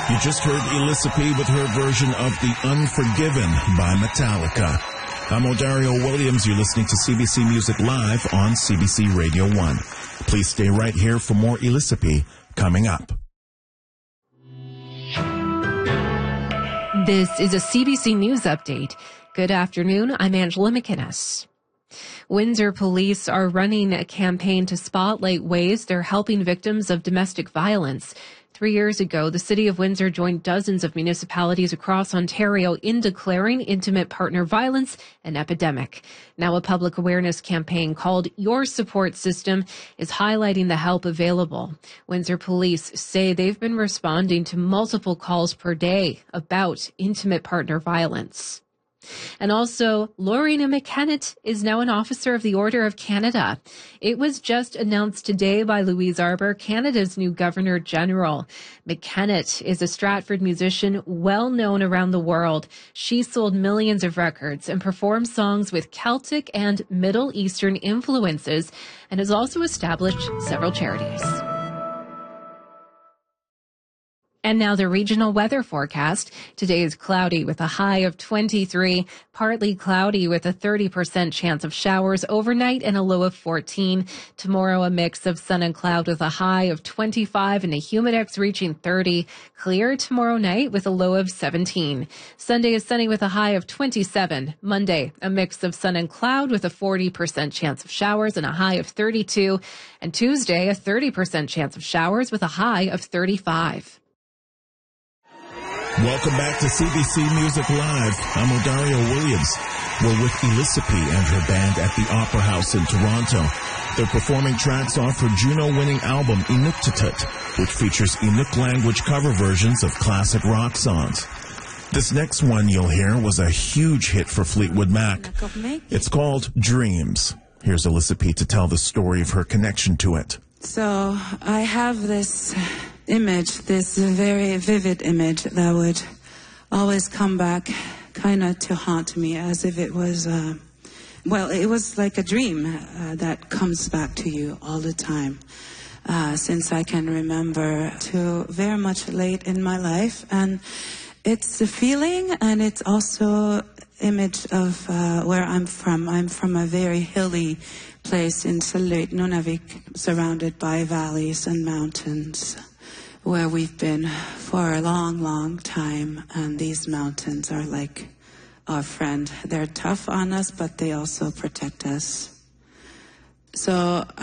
You just heard Elisapie with her version of The Unforgiven by Metallica. I'm Odario Williams. You're listening to CBC Music Live on CBC Radio 1. Please stay right here for more Elisapie coming up. This is a CBC News Update. Good afternoon. I'm Angela McInnes. Windsor police are running a campaign to spotlight ways they're helping victims of domestic violence. 3 years ago, the City of Windsor joined dozens of municipalities across Ontario in declaring intimate partner violence an epidemic. Now a public awareness campaign called Your Support System is highlighting the help available. Windsor police say they've been responding to multiple calls per day about intimate partner violence. And also, Lorena McKennett is now an officer of the Order of Canada. It was just announced today by Louise Arbour, Canada's new Governor General. McKennett is a Stratford musician well known around the world. She sold millions of records and performed songs with Celtic and Middle Eastern influences and has also established several charities. And now the regional weather forecast. Today is cloudy with a high of 23, partly cloudy with a 30% chance of showers overnight and a low of 14. Tomorrow, a mix of sun and cloud with a high of 25 and a humidex reaching 30. Clear tomorrow night with a low of 17. Sunday is sunny with a high of 27. Monday, a mix of sun and cloud with a 40% chance of showers and a high of 32. And Tuesday, a 30% chance of showers with a high of 35. Welcome back to CBC Music Live. I'm Odario Williams. We're with Elisapie and her band at the Opera House in Toronto. They're performing tracks off her Juno-winning album, Inuktitut, which features Inuk language cover versions of classic rock songs. This next one you'll hear was a huge hit for Fleetwood Mac. It's called Dreams. Here's Elisapie to tell the story of her connection to it. So I have this image, this very vivid image that would always come back kind of to haunt me as if it was, it was like a dream that comes back to you all the time. Since I can remember to very much late in my life. And it's a feeling and it's also image of where I'm from. I'm from a very hilly place in Sault, Nunavik, surrounded by valleys and mountains, where we've been for a long, long time. And these mountains are like our friend. They're tough on us, but they also protect us. So